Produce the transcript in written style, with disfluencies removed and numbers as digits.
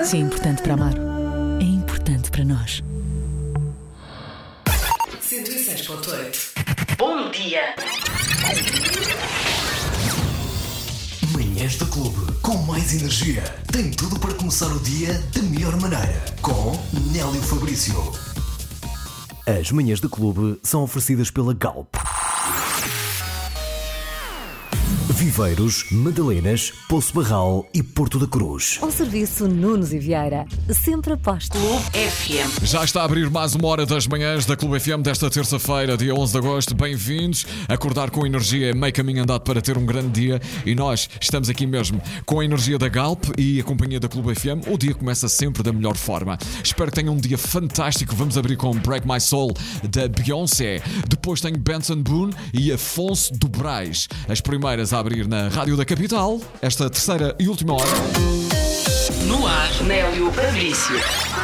Se é importante para amar, é importante para nós. 106.8. Bom dia! Manhãs da Clube, com mais energia. Tem tudo para começar o dia da melhor maneira. Com Nélio Fabrício. As manhãs da Clube são oferecidas pela Galp. Viveiros, Madalenas, Poço Barral e Porto da Cruz. Ao serviço Nunes e Vieira, sempre aposto. Clube FM. Já está a abrir mais uma hora das manhãs da Clube FM desta terça-feira, dia 11 de agosto. Bem-vindos. Acordar com energia é meio caminho andado para ter um grande dia e nós estamos aqui mesmo com a energia da Galp e a companhia da Clube FM. O dia começa sempre da melhor forma. Espero que tenham um dia fantástico. Vamos abrir com Break My Soul da Beyoncé. Depois tenho Benson Boone e Afonso do Braz. As primeiras a abrir na Rádio da Capital, esta terceira e última hora. No ar, Nélio Fabrício.